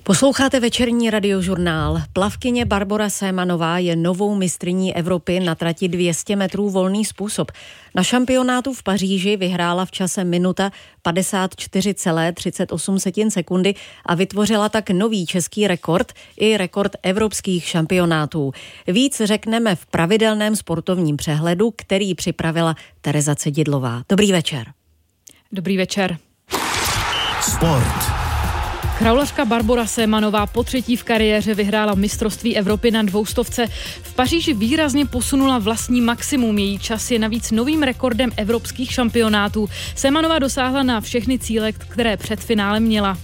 Posloucháte večerní radiožurnál. Plavkyně Barbora Sémanová je novou mistryní Evropy na trati 200 metrů volný způsob. Na šampionátu v Paříži vyhrála v čase minuta 54,38 sekundy a vytvořila tak nový český rekord i rekord evropských šampionátů. Víc řekneme v pravidelném sportovním přehledu, který připravila Tereza Cedidlová. Dobrý večer. Dobrý večer. Sport. Kraulařka Barbora Sémanová po třetí v kariéře vyhrála mistrovství Evropy na 200. V Paříži výrazně posunula vlastní maximum. Její čas je navíc novým rekordem evropských šampionátů. Sémanová dosáhla na všechny cíle, které před finálem měla.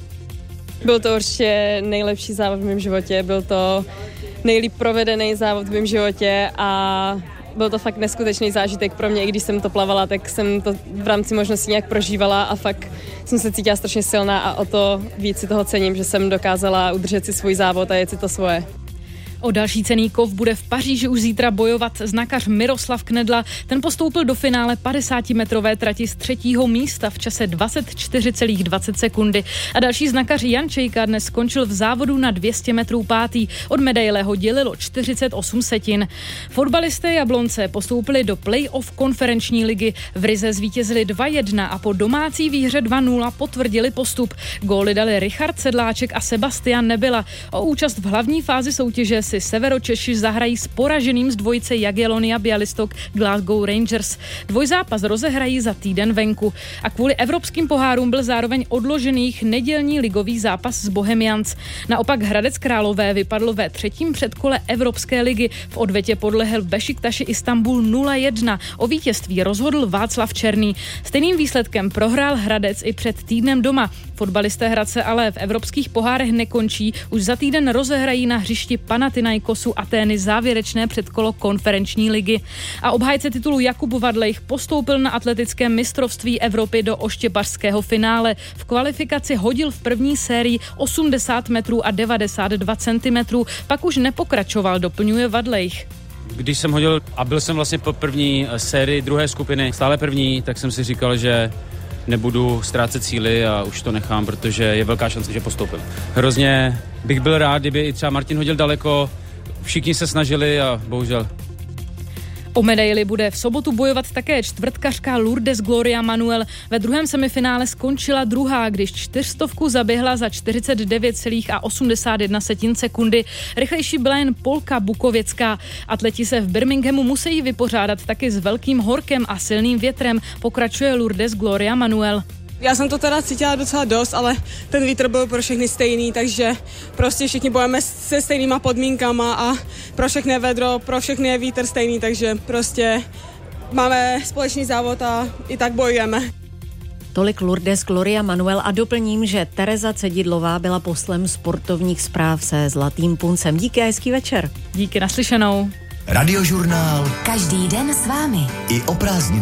Byl to určitě nejlepší závod v mém životě, byl to nejlíp provedený závod v mém životě a byl to fakt neskutečný zážitek pro mě, i když jsem to plavala, tak jsem to v rámci možností nějak prožívala a fakt jsem se cítila strašně silná a o to víc si toho cením, že jsem dokázala udržet si svůj závod a jet si to svoje. O další cenný kov bude v Paříži už zítra bojovat znakař Miroslav Knedla. Ten postoupil do finále 50-metrové trati z 3. místa v čase 24,20 sekundy. A další znakař Jan Čejka dnes skončil v závodu na 200 metrů 5. Od medaile ho dělilo 48 setin. Fotbalisté Jablonce postoupili do play-off konferenční ligy. V Rize zvítězili 2-1 a po domácí výhře 2-0 potvrdili postup. Góly dali Richard Sedláček a Sebastian Nebyla. O účast v hlavní fázi soutěže si Severočeši zahrají s poraženým z dvojice Jagiellonia Białystok Glasgow Rangers. Dvojzápas rozehrají za týden venku. A kvůli evropským pohárům byl zároveň odložených nedělní ligový zápas s Bohemians. Naopak Hradec Králové vypadl ve třetím předkole Evropské ligy. V odvetě podlehl Bešiktaši Istanbul 0-1. O vítězství rozhodl Václav Černý. Stejným výsledkem prohrál Hradec i před týdnem doma. Fotbalisté Hradce ale v evropských pohárech nekončí. Už za týden rozehrají na hřišti Panathinaikosu Atény závěrečné předkolo konferenční ligy. A obhájce titulu Jakub Vadlejch postoupil na atletickém mistrovství Evropy do oštěpařského finále. V kvalifikaci hodil v první sérii 80 metrů a 92 centimetrů, pak už nepokračoval, doplňuje Vadlejch. Když jsem hodil a byl jsem vlastně po první sérii druhé skupiny, stále první, tak jsem si říkal, že nebudu ztrácet síly a už to nechám, protože je velká šance, že postoupím. Hrozně bych byl rád, kdyby i třeba Martin hodil daleko, všichni se snažili a bohužel. O medaili bude v sobotu bojovat také čtvrtkařka Lourdes Gloria Manuel. Ve druhém semifinále skončila druhá, když 400 zaběhla za 49,81 sekundy. Rychlejší byla jen Polka Bukověcká. Atleti se v Birminghamu musí vypořádat taky s velkým horkem a silným větrem, pokračuje Lourdes Gloria Manuel. Já jsem to teda cítila docela dost, ale ten vítr byl pro všechny stejný, takže prostě všichni bojujeme se stejnýma podmínkama a pro všechny je vedro, pro všechny je vítr stejný, takže prostě máme společný závod a i tak bojujeme. Tolik Lourdes Gloria Manuel a doplním, že Tereza Cedidlová byla poslem sportovních zpráv se zlatým puncem. Díky a hezký večer. Díky, naslyšenou. Radiožurnál. Každý den s vámi. I o prázdninách.